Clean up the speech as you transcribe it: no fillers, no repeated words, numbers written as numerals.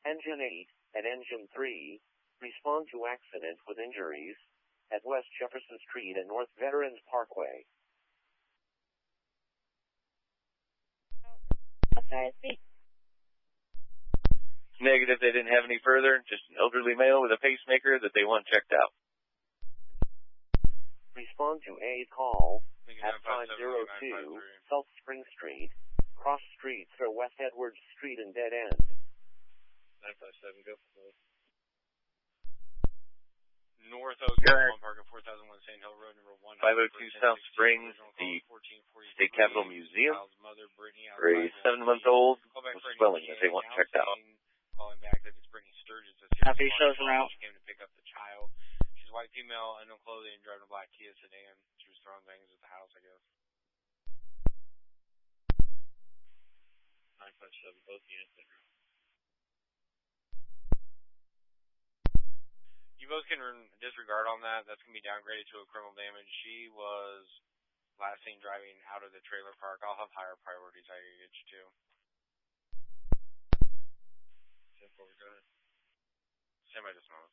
Engine 8 and Engine 3 respond to accident with injuries at West Jefferson Street and North Veterans Parkway. Negative, they didn't have any further. Just an elderly male with a pacemaker that they want checked out. Respond to a call at 502 South Spring Street. Cross streets are West Edwards Street and dead end. 957, go for it. North Oak, Park at 4001 St. Hill Road, number 1. 502 South Spring, the State Capitol Museum, for a 7-month-old with swelling that they want checked out. Calling back that it's Brittany Sturgis. Happy shows around. She came to pick up the child. She's white female, unknown clothing, driving a black Kia sedan. She was throwing things at the house, I guess. 957, both units in room. You both can disregard on that. That's going to be downgraded to a criminal damage. She was last seen driving out of the trailer park. I'll have higher priorities I can get you to. 10-4, go ahead. Stand by just a moment.